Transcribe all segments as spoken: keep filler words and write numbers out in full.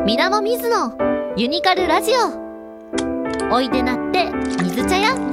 みなもみずのユニカルラジオ。おいでなって水茶屋。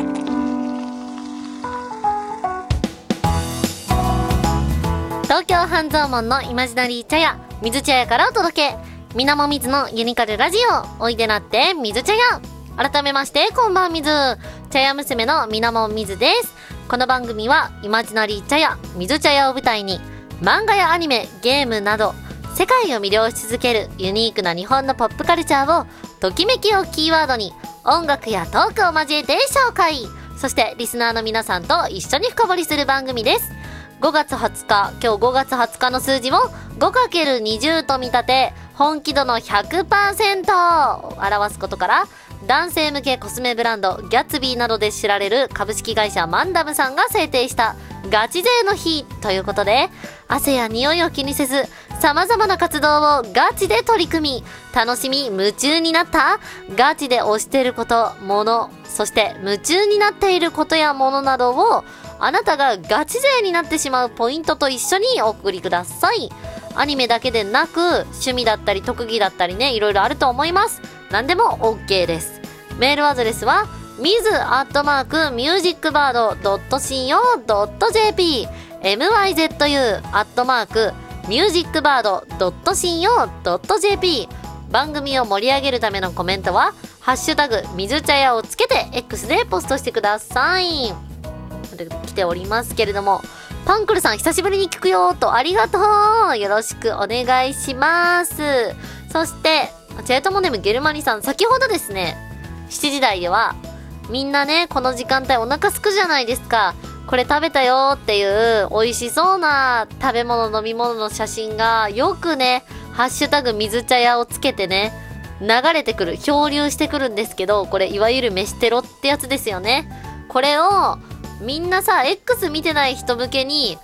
東京半蔵門のイマジナリー茶屋水茶屋からお届け、みなもみずのユニカルラジオ。おいでなって水茶屋。改めましてこんばんみず、茶屋娘のみなもみずです。この番組はイマジナリー茶屋水茶屋を舞台に、漫画やアニメ、ゲームなど世界を魅了し続けるユニークな日本のポップカルチャーをときめきをキーワードに音楽やトークを交えて紹介、そしてリスナーの皆さんと一緒に深掘りする番組です。ごがつはつか、今日ごがつはつかの数字を ごかけるにじゅう と見立て、本気度の ひゃくパーセント を表すことから、男性向けコスメブランドギャッツビーなどで知られる株式会社マンダムさんが制定したガチ勢の日ということで、汗や匂いを気にせず様々な活動をガチで取り組み、楽しみ夢中になったガチで推していること、もの、そして夢中になっていることやものなどをあなたがガチ勢になってしまうポイントと一緒にお送りください。アニメだけでなく趣味だったり特技だったりね、いろいろあると思います。何でも OK です。メールアドレスは ミズ アットマーク ミュージックバード ドット シーオー ドット ジェーピー ミズ アットマーク ミュージックバード ドット シーオー ドット ジェーピー。 番組を盛り上げるためのコメントはハッシュタグ水茶屋をつけて X でポストしてください。来ておりますけれども、パンクルさん久しぶりに聞くよと、ありがとう、よろしくお願いします。そしてチェートモネムゲルマニさん、先ほどですねしちじ台ではみんなね、この時間帯お腹すくじゃないですか。これ食べたよっていう美味しそうな食べ物飲み物の写真がよくね、ハッシュタグ水茶屋をつけてね流れてくる、漂流してくるんですけど、これいわゆる飯テロってやつですよね。これをみんなさ X 見てない人向けに